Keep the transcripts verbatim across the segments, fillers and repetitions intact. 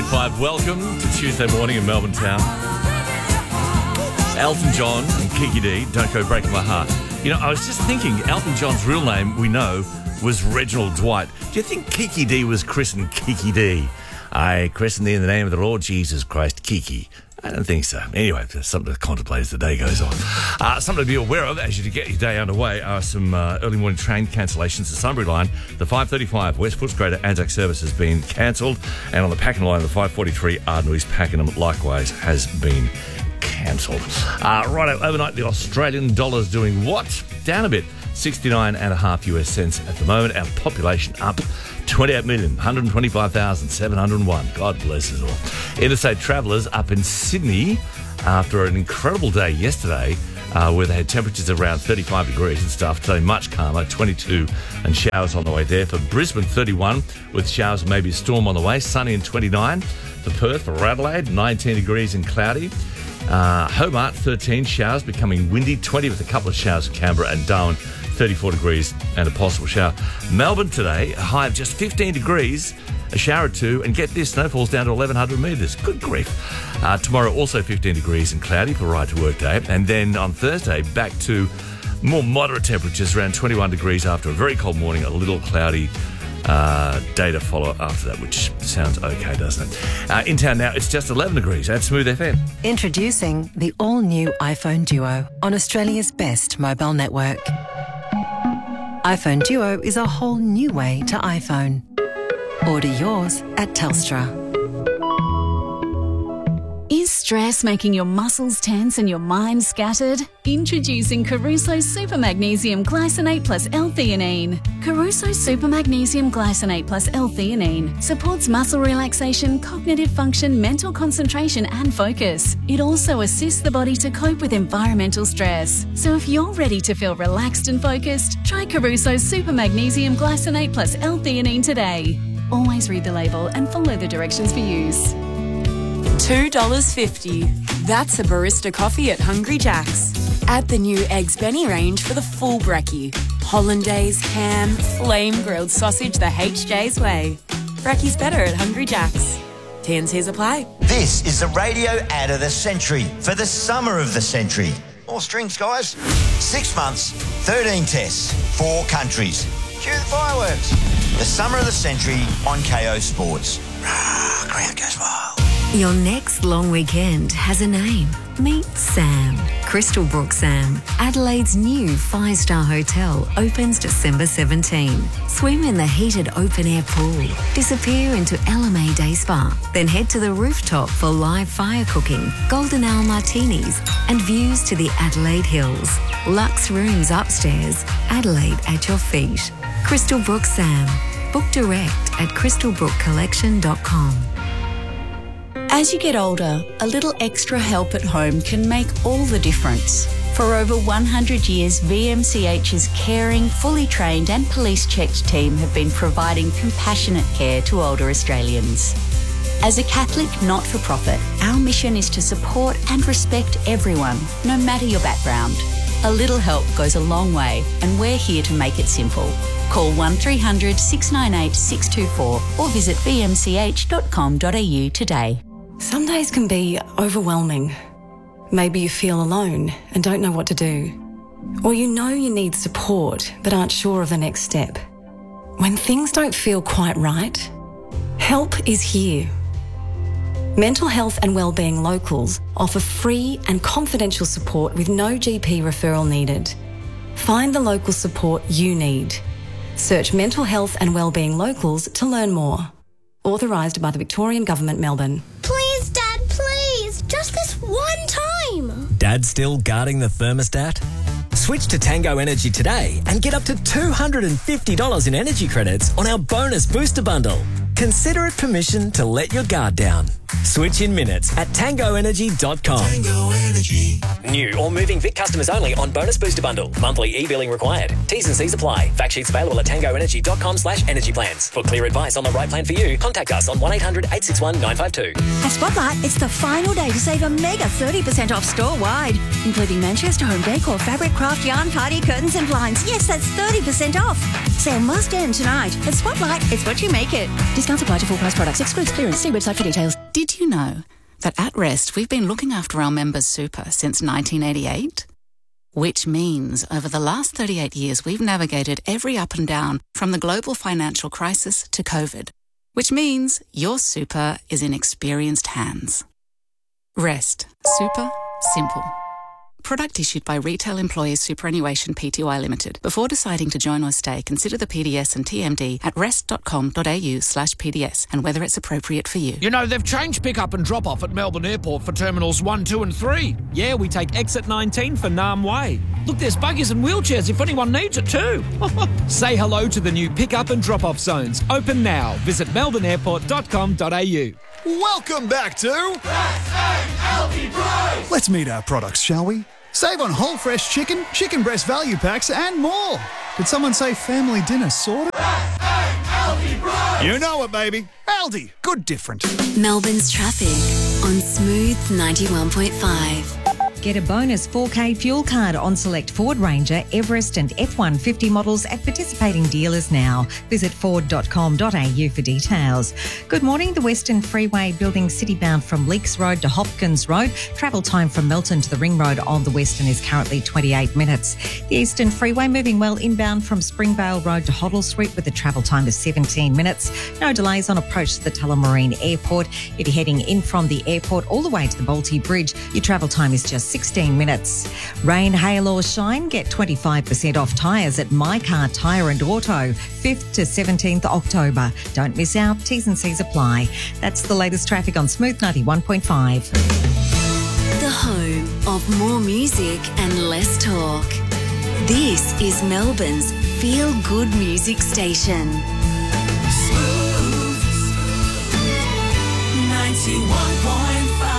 five, welcome to Tuesday morning in Melbourne town. Elton John and Kiki D, Don't Go Breaking My Heart. You know, I was just thinking, Elton John's real name, we know, was Reginald Dwight. Do you think Kiki D was christened Kiki D? I christen thee in the name of the Lord Jesus Christ, Kiki. I don't think so. Anyway, there's something to contemplate as the day goes on. Uh, something to be aware of as you get your day underway are some uh, early morning train cancellations. The Sunbury line, the five thirty-five West Footscray to Anzac service has been cancelled. And on the Pakenham line, the five forty-three Arden East Pakenham likewise has been cancelled. Uh, right, overnight, the Australian dollar's doing what? Down a bit. sixty-nine and a half US cents at the moment. Our population up twenty-eight million, one hundred twenty-five thousand seven hundred one. God bless us all. Interstate travellers up in Sydney after an incredible day yesterday uh, where they had temperatures around thirty-five degrees and stuff. Today, much calmer, twenty-two and showers on the way there. For Brisbane, thirty-one with showers and maybe a storm on the way. Sunny and twenty-nine. For Perth, for Adelaide, nineteen degrees and cloudy. Uh, Hobart, thirteen, showers becoming windy, twenty with a couple of showers for Canberra, and Darwin, thirty-four degrees and a possible shower. Melbourne today, a high of just fifteen degrees, a shower or two, and get this, snowfall's down to eleven hundred metres. Good grief. Uh, tomorrow also fifteen degrees and cloudy for Ride to Work Day. And then on Thursday, back to more moderate temperatures, around twenty-one degrees after a very cold morning, a little cloudy uh, day to follow after that, which sounds okay, doesn't it? Uh, in town now, it's just eleven degrees at Smooth F M. Introducing the all-new iPhone Duo on Australia's best mobile network. iPhone Duo is a whole new way to iPhone. Order yours at Telstra. Is stress making your muscles tense and your mind scattered? Introducing Caruso Super Magnesium Glycinate Plus L-theanine. Caruso Super Magnesium Glycinate Plus L-theanine supports muscle relaxation, cognitive function, mental concentration and focus. It also assists the body to cope with environmental stress. So if you're ready to feel relaxed and focused, try Caruso Super Magnesium Glycinate Plus L-theanine today. Always read the label and follow the directions for use. two dollars fifty. That's a barista coffee at Hungry Jack's. Add the new Eggs Benny range for the full brekkie. Hollandaise, ham, flame grilled sausage the H J's way. Brekkie's better at Hungry Jack's. T and C's apply. This is the radio ad of the century for the summer of the century. More strings, guys. Six months, thirteen tests, four countries. Cue the fireworks. The summer of the century on K O Sports. Rah, crowd goes wild. Your next long weekend has a name. Meet Sam. Crystal Brook Sam, Adelaide's new five-star hotel, opens December seventeenth. Swim in the heated open-air pool. Disappear into L M A Day Spa. Then head to the rooftop for live fire cooking, golden hour martinis, and views to the Adelaide Hills. Luxe rooms upstairs. Adelaide at your feet. Crystal Brook Sam. Book direct at crystal brook collection dot com. As you get older, a little extra help at home can make all the difference. For over one hundred years, V M C H's caring, fully trained and police-checked team have been providing compassionate care to older Australians. As a Catholic not-for-profit, our mission is to support and respect everyone, no matter your background. A little help goes a long way, and we're here to make it simple. Call one three hundred six nine eight six two four or visit v m c h dot com dot a u today. Some days can be overwhelming. Maybe you feel alone and don't know what to do. Or you know you need support but aren't sure of the next step. When things don't feel quite right, help is here. Mental Health and Wellbeing Locals offer free and confidential support with no G P referral needed. Find the local support you need. Search Mental Health and Wellbeing Locals to learn more. Authorised by the Victorian Government, Melbourne. Please, Dad, please. Just this one time. Dad still guarding the thermostat? Switch to Tango Energy today and get up to two hundred fifty dollars in energy credits on our bonus booster bundle. Consider it permission to let your guard down. Switch in minutes at tango energy dot com. Tango Energy. New or moving Vic customers only on bonus booster bundle. Monthly e-billing required. T's and C's apply. Fact sheets available at tango energy dot com slash energy plans. For clear advice on the right plan for you, contact us on one eight hundred eight six one nine five two. At Spotlight, it's the final day to save a mega thirty percent off store-wide, including Manchester Home Decor, fabric, craft, yarn, party, curtains and blinds. Yes, that's thirty percent off. Sale must end tonight. At Spotlight, it's what you make it. Discounts apply to full price products. Excludes clearance. See website for details. Did you know that at Rest we've been looking after our members' super since nineteen eighty-eight? Which means over the last thirty-eight years we've navigated every up and down from the global financial crisis to COVID. Which means your super is in experienced hands. Rest. Super. Simple. Product issued by Retail Employers Superannuation Pty Limited. Before deciding to join or stay, consider the P D S and T M D at rest.com.au slash PDS and whether it's appropriate for you. You know, they've changed pick-up and drop-off at Melbourne Airport for Terminals one, two and three. Yeah, we take exit nineteen for Nam Way. Look, there's buggies and wheelchairs if anyone needs it too. Say hello to the new pick-up and drop-off zones. Open now. Visit melbourne airport dot com dot a u. Welcome back to... Let's meet our products, shall we? Save on whole fresh chicken, chicken breast value packs and more. Did someone say family dinner sorted? You know it, baby. Aldi. Good different. Melbourne's traffic on Smooth ninety-one point five. Get a bonus four K fuel card on select Ford Ranger, Everest and F one fifty models at participating dealers now. Visit ford dot com dot a u for details. Good morning. The Western Freeway building citybound from Leaks Road to Hopkins Road. Travel time from Melton to the Ring Road on the Western is currently twenty-eight minutes. The Eastern Freeway moving well inbound from Springvale Road to Hoddle Street with a travel time of seventeen minutes. No delays on approach to the Tullamarine Airport. If you're heading in from the airport all the way to the Balti Bridge, your travel time is just sixteen minutes. Rain, hail or shine, get twenty-five percent off tyres at My Car Tyre and Auto, fifth to seventeenth October. Don't miss out, T's and C's apply. That's the latest traffic on Smooth ninety-one point five. The home of more music and less talk. This is Melbourne's feel-good music station. Smooth ninety-one point five.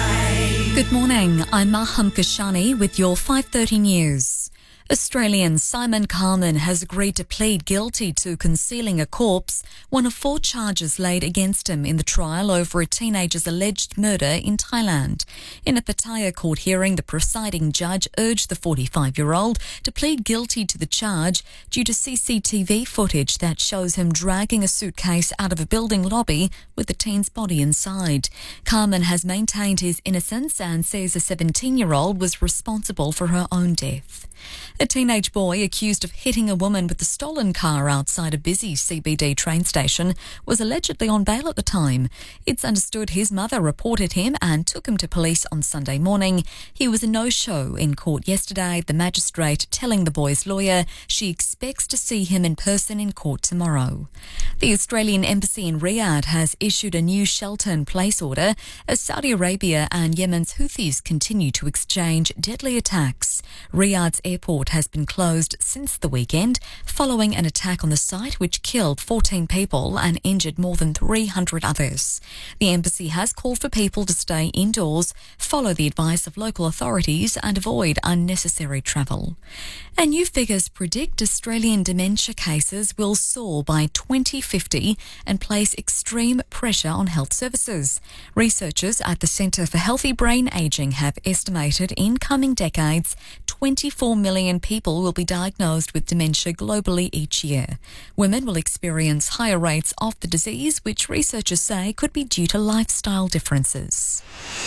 Good morning, I'm Maham Kashani with your five thirty news. Australian Simon Carman has agreed to plead guilty to concealing a corpse, one of four charges laid against him in the trial over a teenager's alleged murder in Thailand. In a Pattaya court hearing, the presiding judge urged the forty-five-year-old to plead guilty to the charge due to C C T V footage that shows him dragging a suitcase out of a building lobby with the teen's body inside. Carman has maintained his innocence and says the seventeen-year-old was responsible for her own death. A teenage boy accused of hitting a woman with a stolen car outside a busy C B D train station was allegedly on bail at the time. It's understood his mother reported him and took him to police on Sunday morning. He was a no-show in court yesterday, the magistrate telling the boy's lawyer she expects to see him in person in court tomorrow. The Australian Embassy in Riyadh has issued a new shelter-in-place order as Saudi Arabia and Yemen's Houthis continue to exchange deadly attacks. Riyadh's airport has been closed since the weekend following an attack on the site which killed fourteen people and injured more than three hundred others. The embassy has called for people to stay indoors, follow the advice of local authorities and avoid unnecessary travel. And new figures predict Australian dementia cases will soar by twenty fifty and place extreme pressure on health services. Researchers at the Centre for Healthy Brain Ageing have estimated in coming decades twenty-four million people will be diagnosed with dementia globally each year. Women will experience higher rates of the disease, which researchers say could be due to lifestyle differences.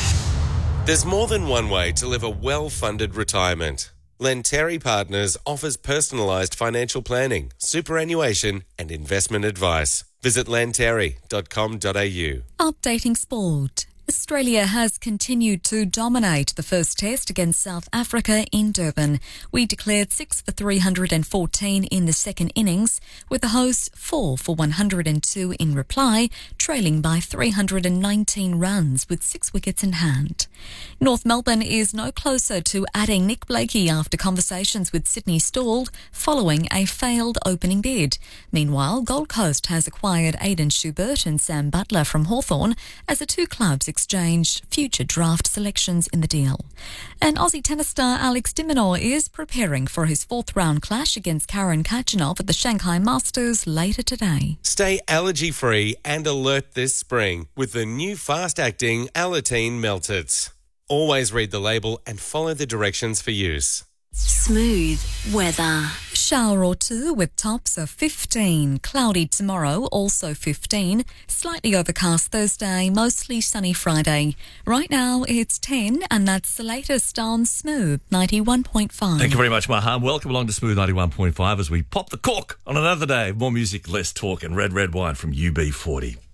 There's more than one way to live a well-funded retirement. Lenteri Partners offers personalised financial planning, superannuation and investment advice. Visit lenteri dot com dot a u. Updating sport. Australia has continued to dominate the first test against South Africa in Durban. We declared six for three hundred fourteen in the second innings, with the hosts four for one hundred two in reply, trailing by three hundred nineteen runs with six wickets in hand. North Melbourne is no closer to adding Nick Blakey after conversations with Sydney stalled following a failed opening bid. Meanwhile, Gold Coast has acquired Aidan Schubert and Sam Butler from Hawthorn as the two clubs exchanged future draft selections in the deal. And Aussie tennis star Alex de Minaur is preparing for his fourth round clash against Karen Khachanov at the Shanghai Masters later today. Stay allergy-free and alert this spring with the new fast-acting Alateen Meltits. Always read the label and follow the directions for use. Smooth weather. shower or two with tops of fifteen. Cloudy tomorrow, also fifteen. Slightly overcast Thursday, mostly sunny Friday. Right now it's ten, and that's the latest on Smooth ninety-one point five. Thank you very much, Maham. Welcome along to Smooth ninety-one point five as we pop the cork on another day of more music, less talk, and red, red wine from U B forty.